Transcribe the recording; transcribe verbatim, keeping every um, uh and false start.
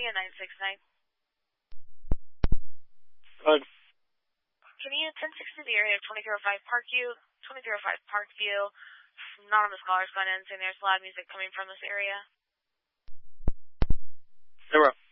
calling in nine six nine. Good. Can you ten sixty the area of twenty oh five Parkview, twenty oh five Parkview, anonymous callers going in saying there's loud music coming from this area? Zero.